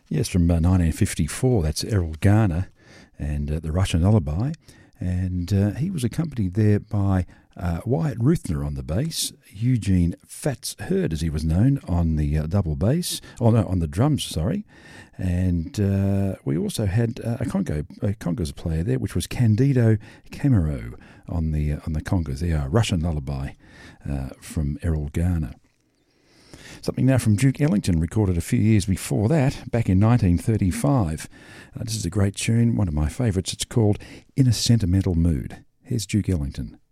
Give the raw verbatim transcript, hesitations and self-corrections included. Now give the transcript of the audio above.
Yes, from uh, nineteen fifty-four, that's Errol Garner and uh, the Russian Lullaby. And uh, he was accompanied there by uh, Wyatt Ruthner on the bass, Eugene Fats Hurd, as he was known, on the uh, double bass, oh no, on the drums, sorry. And uh, we also had uh, a congo, a congas player there, which was Candido Camero on the uh, on the congas. They are Russian Lullaby uh, from Errol Garner. Something now from Duke Ellington, recorded a few years before that, back in nineteen thirty-five. Uh, this is a great tune, one of my favourites. It's called In a Sentimental Mood. Here's Duke Ellington.